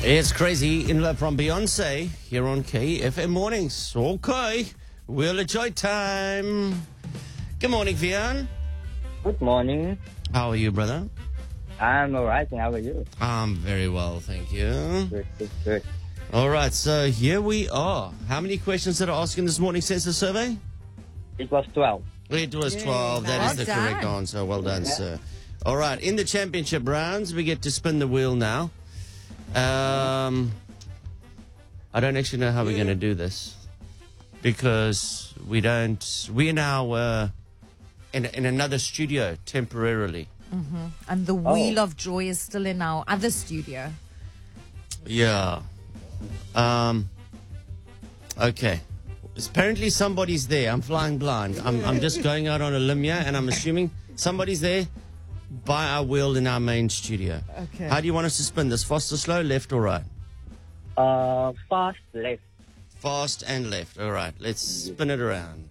It's Crazy in Love from Beyonce here on KFM Mornings. Okay, Wheel of Joy time. Good morning, Vian. Good morning. How are you, brother? I'm alright, and how are you? I'm very well, thank you. Good. All right, so here we are. How many questions did I ask in this morning since the survey? It was 12. It was 12. That is the correct answer. Well done, sir. All right, in the championship rounds, we get to spin the wheel now. I don't actually know how we're going to do this because we're now in another studio temporarily. Mm-hmm. And the Wheel of Joy is still in our other studio. Yeah. Okay. Apparently somebody's there. I'm flying blind. I'm just going out on a limb here, and I'm assuming somebody's there by our wheel in our main studio. Okay. How do you want us to spin this? Fast or slow, left or right? Fast left. Fast and left. All right. Let's spin it around.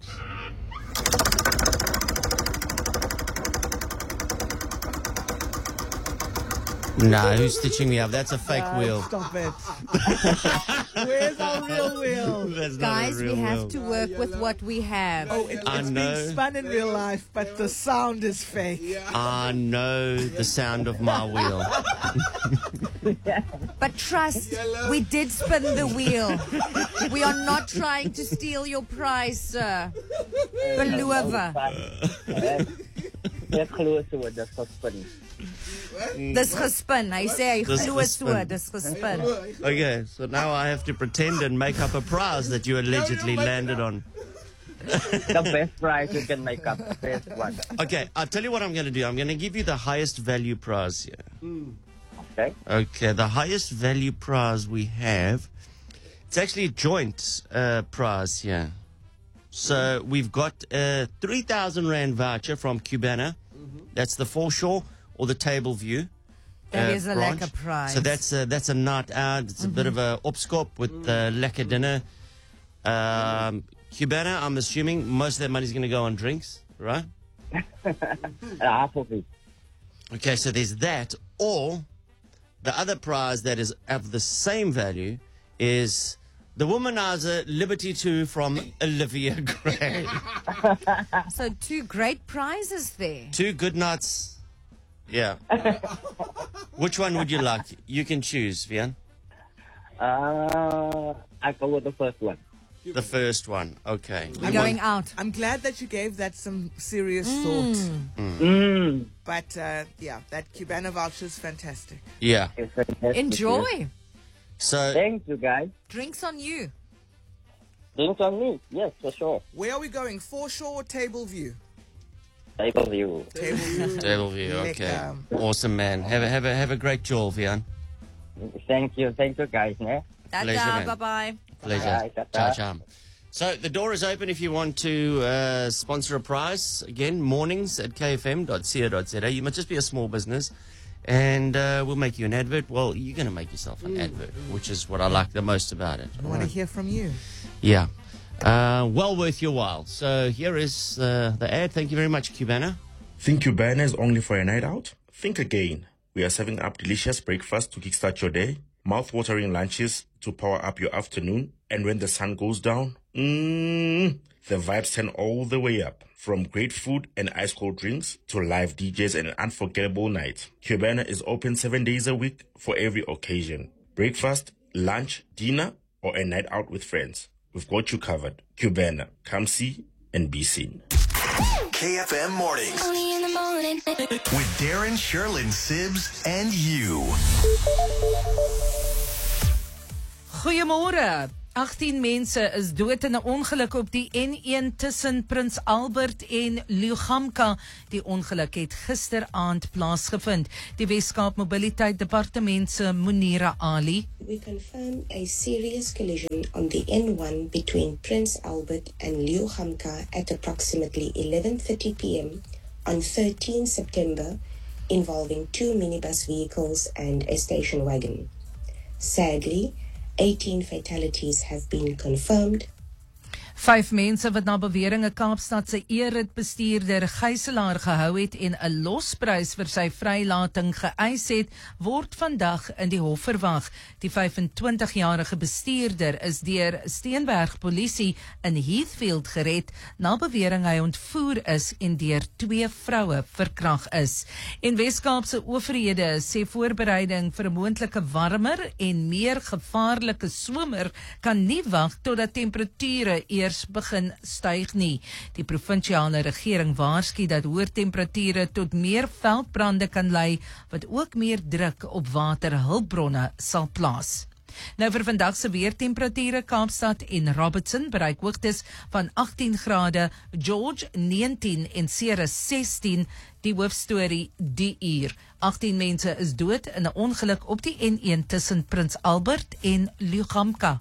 No, who's stitching me up? That's a fake wheel. Stop it. Where's our real wheel? That's not a Guys, real we have wheel. to work with what we have. Oh, it's being spun in real life, but the sound is fake. I know the sound of my wheel. But trust, we did spin the wheel. We are not trying to steal your prize, sir. Beloof. Let's close to the suspense. Dis gespin. Hy sê hy glo so, dis gespin. Okay, so now I have to pretend and make up a prize that you allegedly landed on. The best prize you can make up. The best one. Okay, I'll tell you what I'm going to do. I'm going to give you the highest value prize here. Okay. Okay, the highest value prize we have, it's actually a joint prize here. So we've got a 3,000 Rand voucher from Cubana. That's the foreshore or the table view. That is a branch. lekker prize. So that's a night out. It's a bit of a opskop with lekker dinner. Cubana, I'm assuming most of that money is going to go on drinks, right? Half of it. Okay, so there's that. Or the other prize that is of the same value is the Womanizer Liberty 2 from Olivia Gray. So 2 great prizes there. 2 good nights. Yeah. Which one would you like? You can choose, Vian. I go with the first one. The first one. Okay. We're going out. I'm glad that you gave that some serious thought. But, yeah, that Cubana voucher is fantastic. Yeah. It's fantastic. Enjoy. So Thank you, guys. Drinks on you. Drinks on me. Yes, for sure. Where are we going? Foreshore or table view? Table view. Table view. table view. Okay. Lekker. Awesome, man. Have a great jaw, Vian. Thank you, guys. Ne? Pleasure, Ta-ta, man. bye-bye. Pleasure. Bye, Ciao, ta-ta. ciao. So the door is open if you want to sponsor a prize. Again, mornings at kfm.co.za. You must just be a small business, and we'll make you an advert. Well, you're going to make yourself an advert, which is what I like the most about it. I want to hear from you. Yeah. Well worth your while. So here is the ad. Thank you very much, Cubana. Think Cubana is only for a night out? Think again. We are serving up delicious breakfast to kickstart your day, mouth-watering lunches to power up your afternoon, and when the sun goes down, the vibes turn all the way up. From great food and ice-cold drinks to live DJs and an unforgettable night, Cubana is open 7 days a week for every occasion. Breakfast, lunch, dinner, or a night out with friends. We've got you covered. Cubana. Come see and be seen. KFM Mornings Only in the morning. with Darren, Sherlyn, Sibs, and you. Goeiemôre. 18 mense is dood in 'n ongeluk op die N1 tussen Prins Albert en Leugamka. Die ongeluk het gisteraand plaasgevind. Die Weskaap Mobiliteit Departement se Munira Ali. We confirm a serious collision on the N1 between Prince Albert and Leugamka at approximately 11:30 p.m. on 13 September, involving 2 minibus vehicles and a station wagon. Sadly, 18 fatalities have been confirmed. 5 mense wat na beweringe Kaapstad se eredbestuurder gijslaar gehou het en 'n losprys vir sy vrylating geëis het, word vandag in die hof verwag. Die 25-jarige bestuurder is deur Steenberg Polisie in Heathfield gered na bewering hy ontvoer is en deur 2 vroue verkrag is. En Wes-Kaapse owerhede sê voorbereiding vir 'n moontlike warmer en meer gevaarlike somer kan nie wag totdat temperature eers begin styg nie. Die provinsiale regering waarsku dat hoë temperature tot meer veldbrande kan lei, wat ook meer druk op waterhulpbronne sal plaas. Nou vir vandag se weertemperature, Kaapstad en Robertson bereik hoogtes van 18 grade, George 19 en Ceres 16, die hoofstorie die uur. 18 mense is dood in 'n ongeluk op die N1 tussen Prins Albert en Lugamka.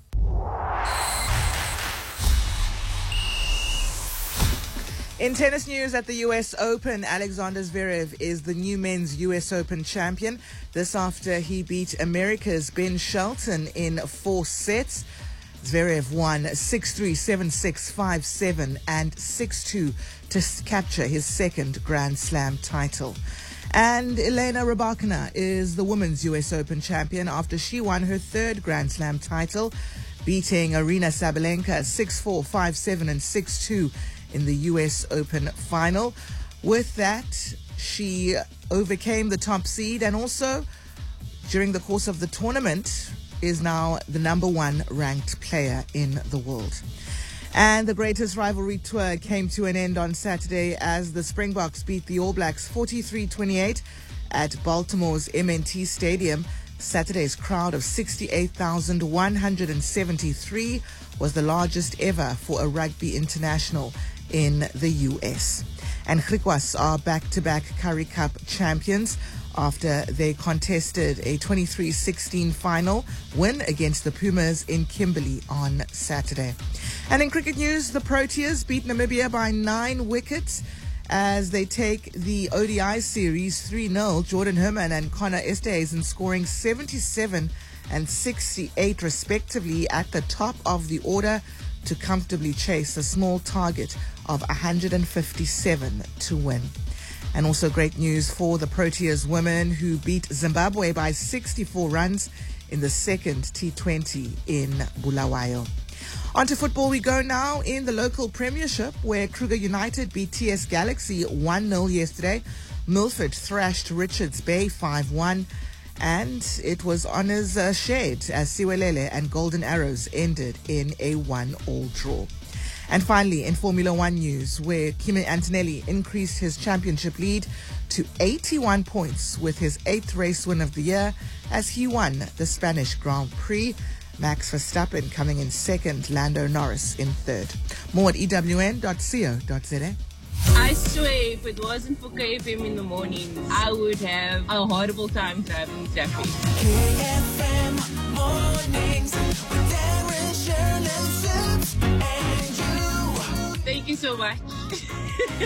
In tennis news at the US Open, Alexander Zverev is the new men's US Open champion. This after he beat America's Ben Shelton in 4 sets. Zverev won 6-3, 7-6, 5-7 and 6-2 to capture his second Grand Slam title. And Elena Rybakina is the women's US Open champion after she won her third Grand Slam title, beating Aryna Sabalenka 6-4, 5-7 and 6-2 in the US Open final. With that, she overcame the top seed and also, during the course of the tournament, is now the #1 ranked player in the world. And the greatest rivalry tour came to an end on Saturday as the Springboks beat the All Blacks 43-28 at Baltimore's M&T Stadium. Saturday's crowd of 68,173 was the largest ever for a rugby international in the US. And Griquas are back-to-back Currie Cup champions after they contested a 23-16 final win against the Pumas in Kimberley on Saturday. And in cricket news, the Proteas beat Namibia by 9 wickets as they take the ODI series 3-0. Jordan Herman and Connor Esterhuizen scoring 77 and 68 respectively at the top of the order to comfortably chase a small target of 157 to win. And also great news for the Proteas women who beat Zimbabwe by 64 runs in the second T20 in Bulawayo. On to football we go now in the local premiership where Kruger United beat TS Galaxy 1-0 yesterday. Milford thrashed Richards Bay 5-1. And it was honours shared as Siwelele and Golden Arrows ended in a 1-1 draw. And finally, in Formula One news, where Kimi Antonelli increased his championship lead to 81 points with his 8th race win of the year as he won the Spanish Grand Prix. Max Verstappen coming in 2nd, Lando Norris in 3rd. More at ewn.co.za. I swear, if it wasn't for KFM in the morning, I would have a horrible time driving traffic. KFM mornings with Darren, Shirley, Sims, and you. Thank you so much.